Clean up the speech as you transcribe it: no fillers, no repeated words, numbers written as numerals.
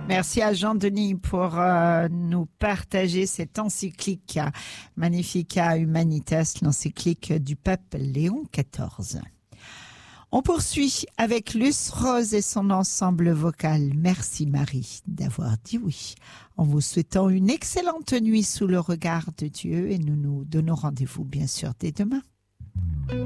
Merci à Jean-Denis pour nous partager cette encyclique Magnificat Humanitas, l'encyclique du pape Léon XIV. On poursuit avec Luce Rose et son ensemble vocal. Merci Marie d'avoir dit oui. En vous souhaitant une excellente nuit sous le regard de Dieu et nous nous donnons rendez-vous bien sûr dès demain.